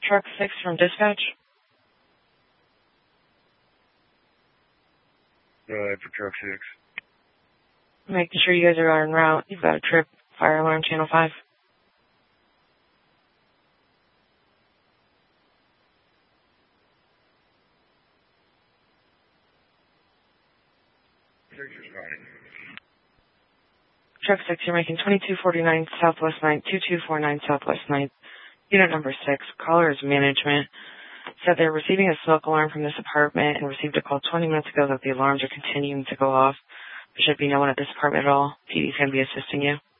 Truck 6 from dispatch. Go ahead for truck 6. Making sure you guys are en route. You've got a trip, fire alarm, channel 5. Truck 6, you're making 2249 Southwest 9th, 2249 Southwest 9th. Unit number 6, caller is management. Said they're receiving a smoke alarm from this apartment and received a call 20 minutes ago that the alarms are continuing to go off. There should be no one at this apartment at all. PD is going to be assisting you.